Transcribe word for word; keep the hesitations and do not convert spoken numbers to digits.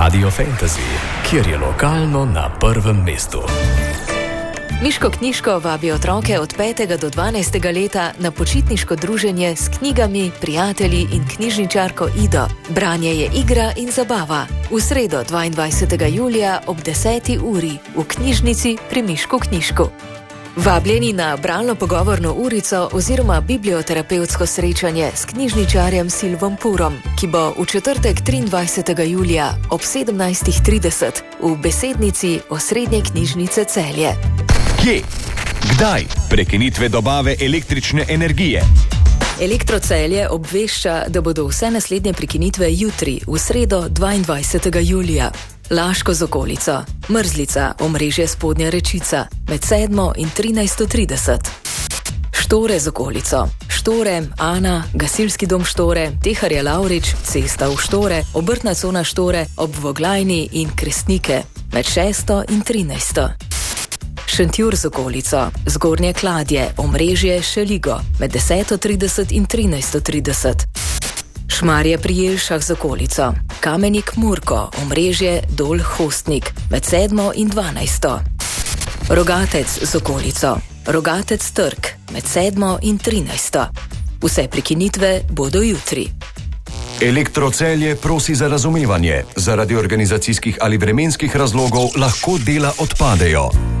Radio Fantasy, kjer je lokalno na prvem mestu. Miško knjižko vabi otroke od petega do dvanajstega leta na počitniško druženje s knjigami, prijatelji in knjižničarko Ido. Branje je igra in zabava. V sredo dvaindvajsetega julija ob deseti uri v knjižnici pri Miško knjižku. Vabljeni na bralno-pogovorno urico oziroma biblioterapevtsko srečanje s knjižničarjem Silvom Purom, ki bo v četrtek triindvajsetega julija ob sedemnajstih trideset v besednici Osrednje knjižnice Celje. Kje? Kdaj? Prekinitve dobave električne energije. Elektrocelje obvešča, da bodo vse naslednje prekinitve jutri, v sredo dvaindvajsetega julija. Laško z okolico, Mrzlica, omrežje Spodnja Rečica, med sedmo in trinajsto trideset. Štore z okolico, Štore, Ana, Gasilski dom Štore, Teharja Lavrič, cesta v Štore, obrtna cona Štore, ob Voglajni in Krestnike, med šesto in trinajsto. Šentjur z okolico, Zgornje Kladje, omrežje Šeligo, med deseto trideset in trinajsto trideset. Šmarje pri Jelšah z okolico, Kamenik Murko, omrežje Dol Hostnik, med sedmo in dvanajsto. Rogatec z okolico, Rogatec Trg, med sedmo in trinajsto. Vse prekinitve bodo jutri. Elektrocelje prosi za razumevanje. Zaradi organizacijskih ali vremenskih razlogov lahko dela odpadejo.